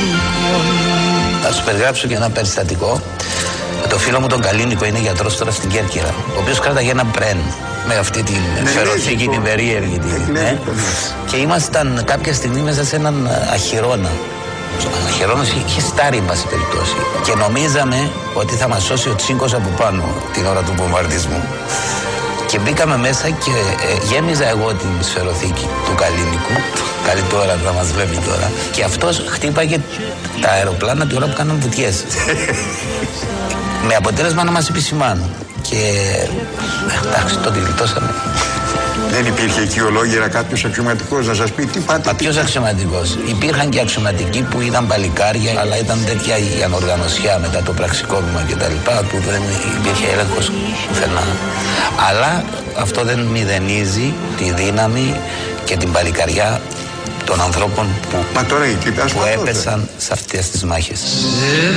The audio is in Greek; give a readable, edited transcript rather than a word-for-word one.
Θα σου περιγράψω και ένα περιστατικό. Το φίλο μου τον Καλίνικο είναι γιατρός τώρα στην Κέρκυρα, ο οποίος κράταγε ένα μπρεν με αυτή την φεροθήκη, την περίεργη. Και ήμασταν κάποια στιγμή μέσα σε έναν αχυρώνα. Ο αχυρώνας είχε στάρει, εν πάση περιπτώσει. Και νομίζαμε ότι θα μας σώσει ο Τσίγκος από πάνω την ώρα του βομβαρδισμού. Και μπήκαμε μέσα και γέμιζα εγώ την σφαιροθήκη του Καλίνικου. Καλή τώρα θα μας βλέπει τώρα. Και αυτός χτύπαγε τα αεροπλάνα την ώρα που κάναν βουτιές. Με αποτέλεσμα να μας επισημάνουν. Και εντάξει, το γλιτώσαμε. Δεν υπήρχε εκεί ολόγερα κάποιος αξιωματικός να σας πει τι πάτε? Ποιος αξιωματικός? Υπήρχαν και αξιωματικοί που ήταν παλικάρια, αλλά ήταν τέτοια η ανοργανωσιά μετά το πραξικόπημα κτλ. Που δεν υπήρχε έλεγχος πουθενά. Αλλά αυτό δεν μηδενίζει τη δύναμη και την παλικαριά των ανθρώπων που έπεσαν σε αυτές τις μάχες.